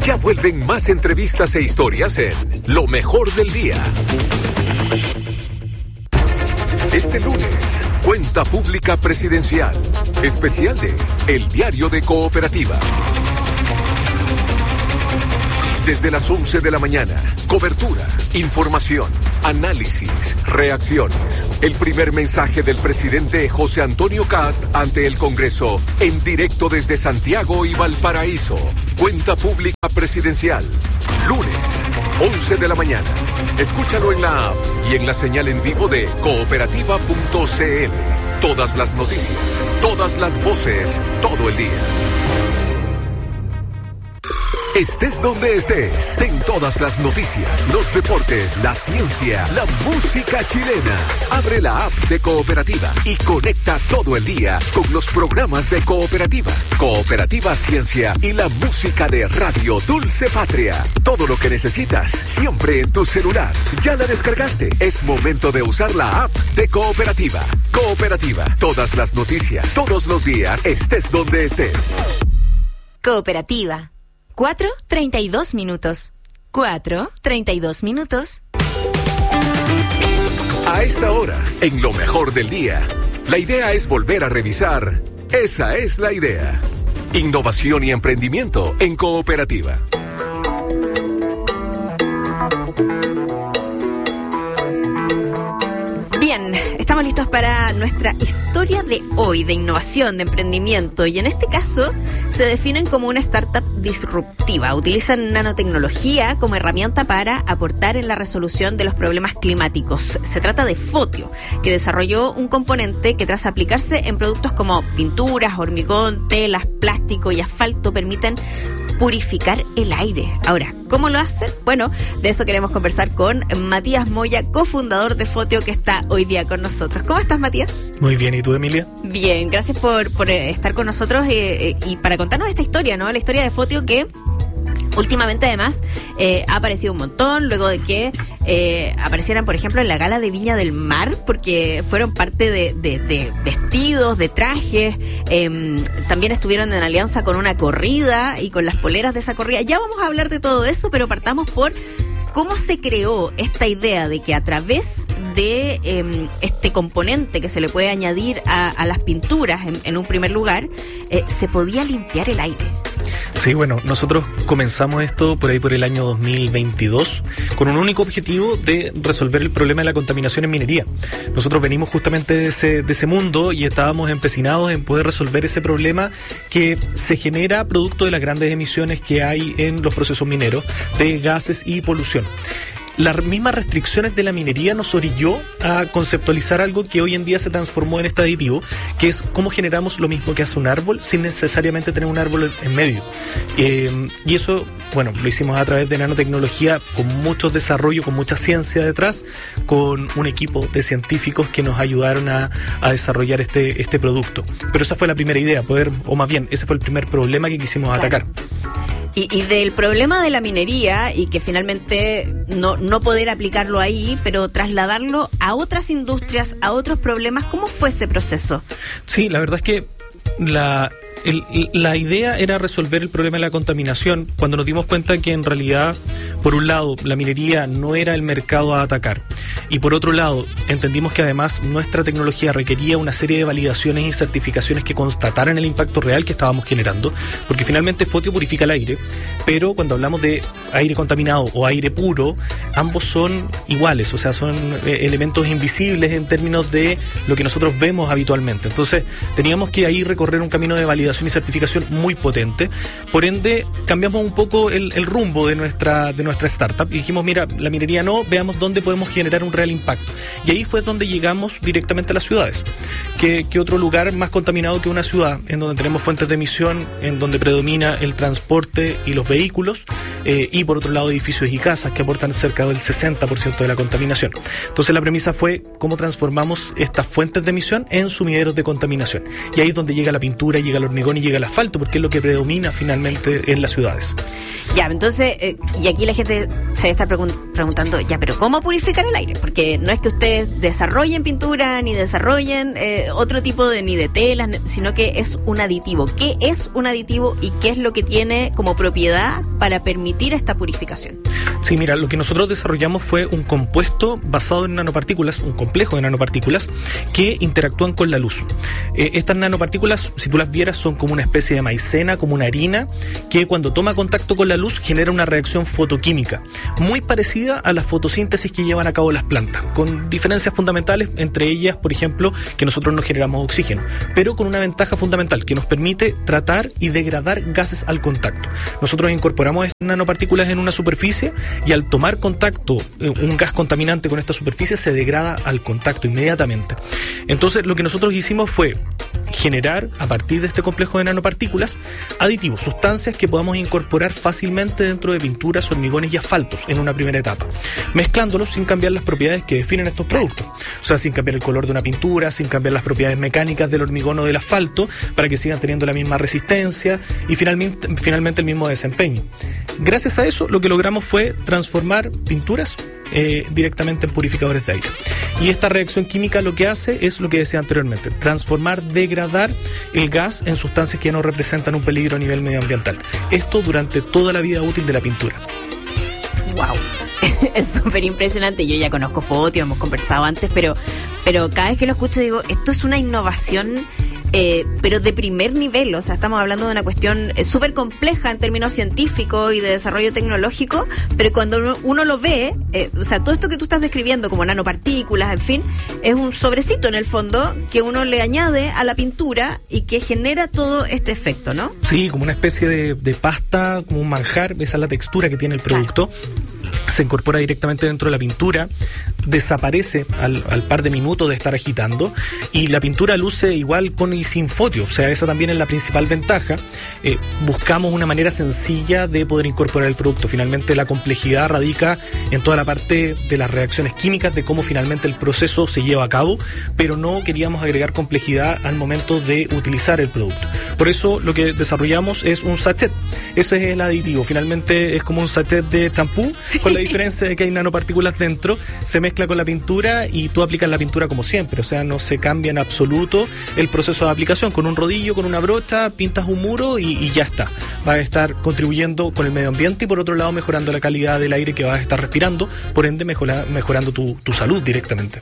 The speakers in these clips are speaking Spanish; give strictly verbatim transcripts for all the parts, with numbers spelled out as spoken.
Ya vuelven más entrevistas e historias en Lo Mejor del Día. Este lunes, Cuenta Pública Presidencial, especial de El Diario de Cooperativa. Desde las once de la mañana, cobertura, información, análisis, reacciones. El primer mensaje del presidente José Antonio Kast ante el Congreso, en directo desde Santiago y Valparaíso. Cuenta Pública Presidencial, lunes, once de la mañana. Escúchalo en la app y en la señal en vivo de cooperativa punto c l. Todas las noticias, todas las voces, todo el día. Estés donde estés, ten todas las noticias, los deportes, la ciencia, la música chilena. Abre la app de Cooperativa y conecta todo el día con los programas de Cooperativa, Cooperativa Ciencia y la música de Radio Dulce Patria. Todo lo que necesitas, siempre en tu celular. ¿Ya la descargaste? Es momento de usar la app de Cooperativa. Cooperativa, todas las noticias, todos los días, estés donde estés. Cooperativa. Cuatro, treinta y dos minutos. Cuatro, treinta y dos minutos. A esta hora, en Lo Mejor del Día, la idea es volver a revisar. Esa es la idea. Innovación y emprendimiento en Cooperativa. Bien, estamos listos para nuestra historia de hoy, de innovación, de emprendimiento, y en este caso se definen como una startup disruptiva. Utilizan nanotecnología como herramienta para aportar en la resolución de los problemas climáticos. Se trata de Fotio, que desarrolló un componente que, tras aplicarse en productos como pinturas, hormigón, telas, plástico y asfalto, permiten purificar el aire. Ahora, ¿cómo lo hacen? Bueno, de eso queremos conversar con Matías Moya, cofundador de Fotio, que está hoy día con nosotros. ¿Cómo estás, Matías? Muy bien, ¿y tú, Emilia? Bien, gracias por, por estar con nosotros eh, y para contarnos esta historia, ¿no? La historia de Fotio, que últimamente además eh, ha aparecido un montón luego de que eh, aparecieran, por ejemplo, en la gala de Viña del Mar, porque fueron parte de, de, de vestidos, de trajes. Eh, también estuvieron en alianza con una corrida y con las poleras de esa corrida. Ya vamos a hablar de todo eso, pero partamos por cómo se creó esta idea de que a través de eh, este componente que se le puede añadir a, a las pinturas en, en un primer lugar, eh, se podía limpiar el aire. Sí, bueno, nosotros comenzamos esto por ahí por el año dos mil veintidós con un único objetivo de resolver el problema de la contaminación en minería. Nosotros venimos justamente de ese, de ese mundo y estábamos empecinados en poder resolver ese problema que se genera producto de las grandes emisiones que hay en los procesos mineros de gases y polución. Las mismas restricciones de la minería nos orilló a conceptualizar algo que hoy en día se transformó en este aditivo, que es cómo generamos lo mismo que hace un árbol sin necesariamente tener un árbol en medio. Eh, y eso, bueno, lo hicimos a través de nanotecnología, con mucho desarrollo, con mucha ciencia detrás, con un equipo de científicos que nos ayudaron a, a desarrollar este, este producto. Pero esa fue la primera idea, poder, o más bien, ese fue el primer problema que quisimos claro. atacar. Y, y del problema de la minería, y que finalmente no, no poder aplicarlo ahí, pero trasladarlo a otras industrias, a otros problemas, ¿cómo fue ese proceso? Sí, la verdad es que la... El, la idea era resolver el problema de la contaminación cuando nos dimos cuenta que en realidad, por un lado, la minería no era el mercado a atacar, y por otro lado, entendimos que además nuestra tecnología requería una serie de validaciones y certificaciones que constataran el impacto real que estábamos generando, porque finalmente Fotio purifica el aire, pero cuando hablamos de aire contaminado o aire puro, ambos son iguales, o sea, son eh, elementos invisibles en términos de lo que nosotros vemos habitualmente. Entonces, teníamos que ahí recorrer un camino de validación y certificación muy potente. Por ende, cambiamos un poco el, el rumbo de nuestra, de nuestra startup y dijimos, mira, la minería no, veamos dónde podemos generar un real impacto. Y ahí fue donde llegamos directamente a las ciudades. ¿Qué, qué otro lugar más contaminado que una ciudad en donde tenemos fuentes de emisión, en donde predomina el transporte y los vehículos? eh, y por otro lado edificios y casas que aportan cerca del sesenta por ciento de la contaminación. Entonces la premisa fue cómo transformamos estas fuentes de emisión en sumideros de contaminación. Y ahí es donde llega la pintura, llega el hormigón y llega el asfalto, porque es lo que predomina finalmente en las ciudades. Ya, entonces, eh, y aquí la gente se debe estar pregun- preguntando, ya, pero ¿cómo purificar el aire? Porque no es que ustedes desarrollen pintura, ni desarrollen eh, otro tipo de, ni de telas, sino que es un aditivo. ¿Qué es un aditivo y qué es lo que tiene como propiedad para permitir esta purificación? Sí, mira, lo que nosotros desarrollamos fue un compuesto basado en nanopartículas, un complejo de nanopartículas que interactúan con la luz. Eh, estas nanopartículas, si tú las vieras, son como una especie de maicena, como una harina, que cuando toma contacto con la luz genera una reacción fotoquímica, muy parecida a la fotosíntesis que llevan a cabo las plantas, con diferencias fundamentales, entre ellas, por ejemplo, que nosotros no generamos oxígeno, pero con una ventaja fundamental, que nos permite tratar y degradar gases al contacto. Nosotros incorporamos estas nanopartículas en una superficie y al tomar contacto, eh, un gas contaminante con esta superficie se degrada al contacto inmediatamente. Entonces, lo que nosotros hicimos fue generar, a partir de este complejo de nanopartículas, aditivos, sustancias que podamos incorporar fácilmente dentro de pinturas, hormigones y asfaltos en una primera etapa, mezclándolos sin cambiar las propiedades que definen estos productos. O sea, sin cambiar el color de una pintura, sin cambiar las propiedades mecánicas del hormigón o del asfalto, para que sigan teniendo la misma resistencia y finalmente, finalmente el mismo desempeño. Gracias a eso, lo que logramos fue transformar pinturas Eh, directamente en purificadores de aire. Y esta reacción química lo que hace es lo que decía anteriormente, transformar, degradar el gas en sustancias que ya no representan un peligro a nivel medioambiental. Esto durante toda la vida útil de la pintura. ¡Wow! Es súper impresionante. Yo ya conozco Fotio, hemos conversado antes, pero, pero cada vez que lo escucho digo, esto es una innovación Eh, pero de primer nivel. O sea, estamos hablando de una cuestión eh, súper compleja en términos científicos y de desarrollo tecnológico, pero cuando uno, uno lo ve, eh, o sea, todo esto que tú estás describiendo como nanopartículas, en fin, es un sobrecito en el fondo que uno le añade a la pintura y que genera todo este efecto, ¿no? Sí, como una especie de, de pasta, como un manjar, esa es la textura que tiene el producto. Claro. Se incorpora directamente dentro de la pintura, desaparece al, al par de minutos de estar agitando y la pintura luce igual con y sin fotio. O sea, esa también es la principal ventaja. Eh, buscamos una manera sencilla de poder incorporar el producto. Finalmente la complejidad radica en toda la parte de las reacciones químicas, de cómo finalmente el proceso se lleva a cabo, pero no queríamos agregar complejidad al momento de utilizar el producto. Por eso lo que desarrollamos es un sachet. Ese es el aditivo. Finalmente es como un sachet de champú, sí, con la diferencia de que hay nanopartículas dentro, se mezcla con la pintura y tú aplicas la pintura como siempre. O sea, no se cambia en absoluto el proceso de aplicación. Con un rodillo, con una brocha, pintas un muro y, y ya está. Vas a estar contribuyendo con el medio ambiente y por otro lado mejorando la calidad del aire que vas a estar respirando, por ende mejora, mejorando tu, tu salud directamente.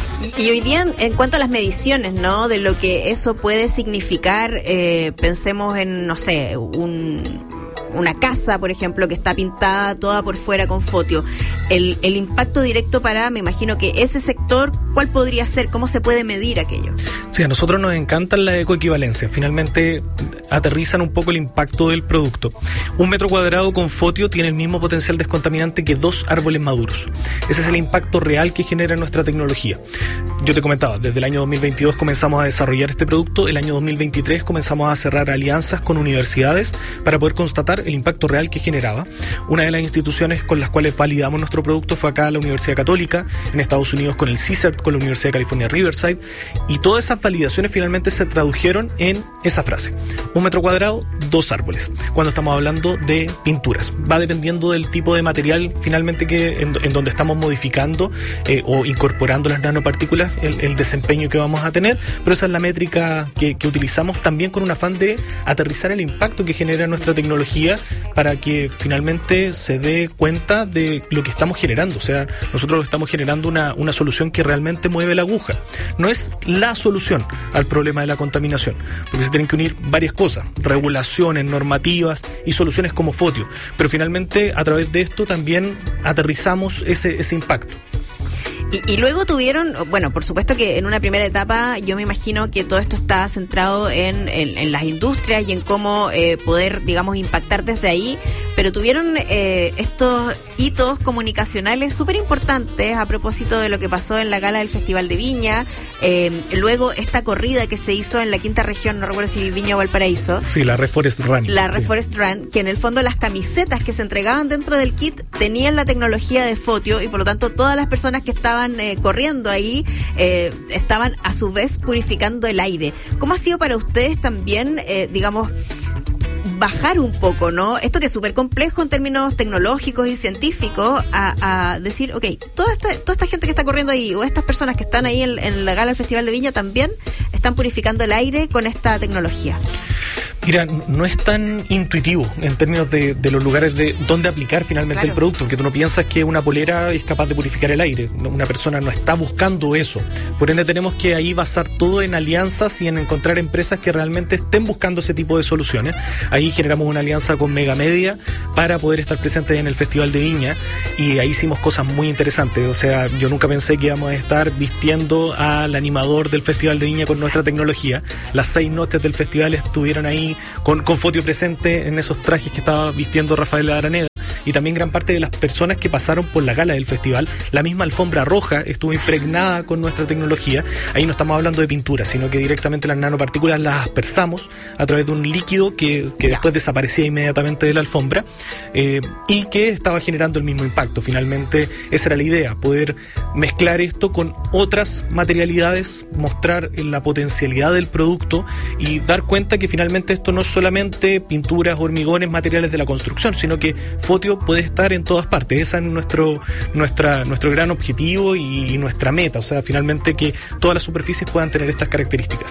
Y hoy día, en cuanto a las mediciones, ¿no? De lo que eso puede significar, eh, pensemos en, no sé, un... una casa, por ejemplo, que está pintada toda por fuera con fotio. El, el impacto directo para, me imagino que ese sector, ¿cuál podría ser? ¿Cómo se puede medir aquello? Sí, a nosotros nos encantan las ecoequivalencias. Finalmente aterrizan un poco el impacto del producto. Un metro cuadrado con fotio tiene el mismo potencial descontaminante que dos árboles maduros. Ese es el impacto real que genera nuestra tecnología. Yo te comentaba, desde el año dos mil veintidós comenzamos a desarrollar este producto. El año dos mil veintitrés comenzamos a cerrar alianzas con universidades para poder constatar el impacto real que generaba. Una de las instituciones con las cuales validamos nuestro producto fue acá la Universidad Católica, en Estados Unidos con el C I S E R T, con la Universidad de California Riverside, y todas esas validaciones finalmente se tradujeron en esa frase: un metro cuadrado, dos árboles, cuando estamos hablando de pinturas. Va dependiendo del tipo de material finalmente que en, en donde estamos modificando eh, o incorporando las nanopartículas, el, el desempeño que vamos a tener, pero esa es la métrica que, que utilizamos también con un afán de aterrizar el impacto que genera nuestra tecnología para que finalmente se dé cuenta de lo que estamos generando. O sea, nosotros estamos generando una, una solución que realmente mueve la aguja. No es la solución al problema de la contaminación, porque se tienen que unir varias cosas, regulaciones, normativas y soluciones como fotio, pero finalmente a través de esto también aterrizamos ese, ese impacto. Y, y luego tuvieron, bueno, por supuesto que en una primera etapa yo me imagino que todo esto está centrado en, en, en las industrias y en cómo eh, poder, digamos, impactar desde ahí, pero tuvieron eh, estos hitos comunicacionales súper importantes a propósito de lo que pasó en la gala del Festival de Viña, eh, luego esta corrida que se hizo en la quinta región, no recuerdo si Viña o Valparaíso. Sí, la Reforest Run. La sí. Reforest Run, que en el fondo las camisetas que se entregaban dentro del kit tenían la tecnología de Fotio y por lo tanto todas las personas que estaban eh, corriendo ahí eh, estaban a su vez purificando el aire. ¿Cómo ha sido para ustedes también, eh, digamos, bajar un poco, ¿no? Esto que es súper complejo en términos tecnológicos y científicos, a, a decir, ok, toda esta, toda esta gente que está corriendo ahí, o estas personas que están ahí en, en la gala del Festival de Viña también están purificando el aire con esta tecnología. Mira, no es tan intuitivo en términos de, de los lugares de dónde aplicar finalmente claro. el producto, porque tú no piensas que una polera es capaz de purificar el aire. Una persona no está buscando eso. Por ende, tenemos que ahí basar todo en alianzas y en encontrar empresas que realmente estén buscando ese tipo de soluciones. Ahí generamos una alianza con Mega Media para poder estar presentes en el Festival de Viña y ahí hicimos cosas muy interesantes. O sea, yo nunca pensé que íbamos a estar vistiendo al animador del Festival de Viña con nuestra tecnología. Las seis noches del festival estuvieron ahí Con, con Fotio presente en esos trajes que estaba vistiendo Rafael Araneda. Y también gran parte de las personas que pasaron por la gala del festival, la misma alfombra roja estuvo impregnada con nuestra tecnología. Ahí no estamos hablando de pintura, sino que directamente las nanopartículas las aspersamos a través de un líquido que, que después desaparecía inmediatamente de la alfombra eh, y que estaba generando el mismo impacto. Finalmente esa era la idea, poder mezclar esto con otras materialidades, mostrar la potencialidad del producto y dar cuenta que finalmente esto no es solamente pinturas, hormigones, materiales de la construcción, sino que Fotio puede estar en todas partes. Ese es nuestro, nuestra, nuestro gran objetivo y, y nuestra meta. O sea, finalmente que todas las superficies puedan tener estas características.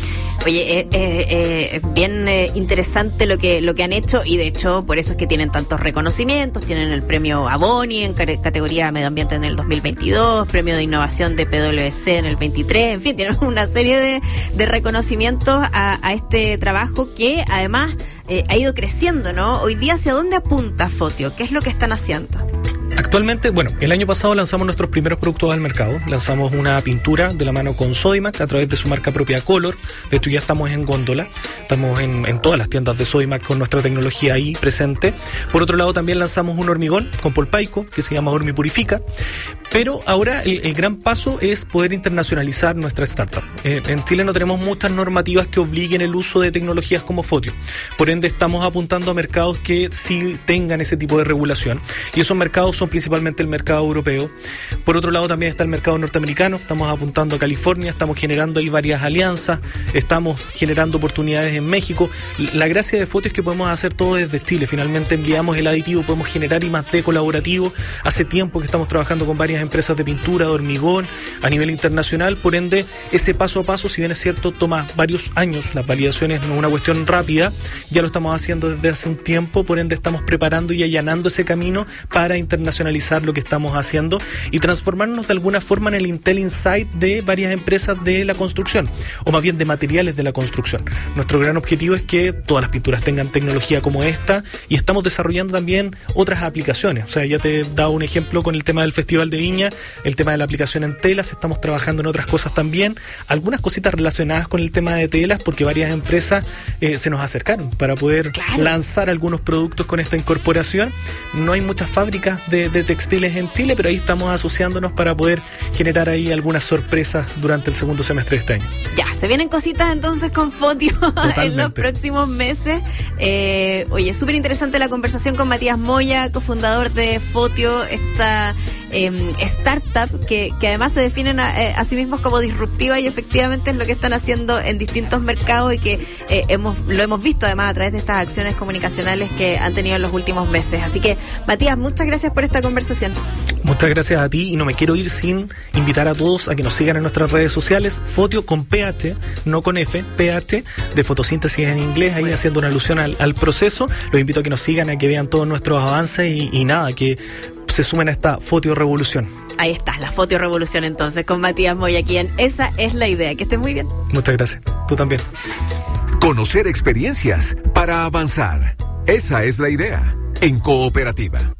Oye, eh, eh, eh, bien eh, interesante lo que lo que han hecho y de hecho por eso es que tienen tantos reconocimientos. Tienen el premio Aboni en c- categoría medio ambiente en el dos mil veintidós, premio de innovación de P W C en el veintitrés, en fin, tienen una serie de, de reconocimientos a, a este trabajo que además eh, ha ido creciendo, ¿no? Hoy día, ¿hacia dónde apunta Fotio? ¿Qué es lo que están haciendo? Actualmente, bueno, el año pasado lanzamos nuestros primeros productos al mercado. Lanzamos una pintura de la mano con Sodimac a través de su marca propia Color. De hecho, ya estamos en góndola. Estamos en, en todas las tiendas de Sodimac con nuestra tecnología ahí presente. Por otro lado, también lanzamos un hormigón con Polpaico, que se llama Hormi Purifica. Pero ahora el, el gran paso es poder internacionalizar nuestra startup. Eh, en Chile no tenemos muchas normativas que obliguen el uso de tecnologías como Fotio. Por ende, estamos apuntando a mercados que sí tengan ese tipo de regulación. Y esos mercados son principalmente el mercado europeo. Por otro lado, también está el mercado norteamericano. Estamos apuntando a California, estamos generando ahí varias alianzas, estamos generando oportunidades en México. La gracia de Fotio es que podemos hacer todo desde Chile. Finalmente enviamos el aditivo, podemos generar I más D colaborativo. Hace tiempo que estamos trabajando con varias empresas de pintura, de hormigón, a nivel internacional. Por ende, ese paso a paso, si bien es cierto, toma varios años. Las validaciones no es una cuestión rápida. Ya lo estamos haciendo desde hace un tiempo. Por ende, estamos preparando y allanando ese camino para internacionalizar lo que estamos haciendo y transformarnos de alguna forma en el Intel Insight de varias empresas de la construcción, o más bien de materiales de la construcción. Nuestro gran objetivo es que todas las pinturas tengan tecnología como esta y estamos desarrollando también otras aplicaciones. O sea, ya te he dado un ejemplo con el tema del Festival de Viña, el tema de la aplicación en telas, estamos trabajando en otras cosas también, algunas cositas relacionadas con el tema de telas, porque varias empresas eh, se nos acercaron para poder claro. lanzar algunos productos con esta incorporación. No hay muchas fábricas de, de textiles en Chile, pero ahí estamos asociándonos para poder generar ahí algunas sorpresas durante el segundo semestre de este año. Ya, se vienen cositas entonces con Fotio en los próximos meses. Eh, oye, súper interesante la conversación con Matías Moya, cofundador de Fotio, esta eh, startup que, que además se definen a, eh, a sí mismos como disruptiva y efectivamente es lo que están haciendo en distintos mercados y que eh, hemos lo hemos visto además a través de estas acciones comunicacionales que han tenido en los últimos meses. Así que, Matías, muchas gracias por esta conversación. Muchas gracias a ti y no me quiero ir sin invitar a todos a que nos sigan en nuestras redes sociales. Fotio con P H, no con F, P H, de fotosíntesis en inglés, ahí haciendo una alusión al, al proceso. Los invito a que nos sigan, a que vean todos nuestros avances y, y nada, que se sumen a esta Fotio Revolución. Ahí está, la Fotio Revolución entonces, con Matías Moya, quien esa es la idea. Que estés muy bien. Muchas gracias. Tú también. Conocer experiencias para avanzar. Esa es la idea en Cooperativa.